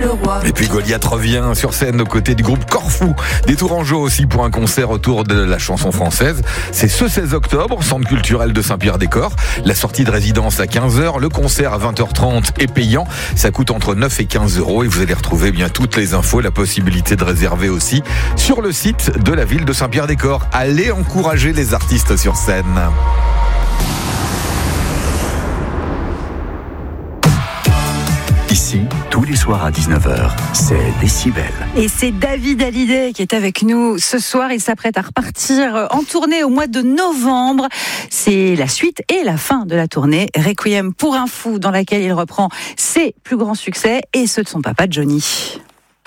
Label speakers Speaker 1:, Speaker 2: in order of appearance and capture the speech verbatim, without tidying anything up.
Speaker 1: Charleroi.
Speaker 2: Et puis Goliath revient sur scène aux côtés du groupe Corfou, des Tourangeaux aussi pour un concert autour de la chanson française. C'est ce seize octobre, centre culturel de Saint-Pierre-des-Corps. La sortie de résidence à quinze heures, le concert à vingt heures trente est payant. Ça coûte entre neuf et quinze euros et vous allez retrouver bien toutes les infos, la possibilité de réserver aussi sur le site de la ville de Saint-Pierre-des-Corps. Allez encourager les artistes sur scène.
Speaker 3: Ici, tous les soirs à dix-neuf heures, c'est Décibel.
Speaker 4: Et c'est David Hallyday qui est avec nous ce soir. Il s'apprête à repartir en tournée au mois de novembre. C'est la suite et la fin de la tournée Requiem pour un fou, dans laquelle il reprend ses plus grands succès et ceux de son papa Johnny.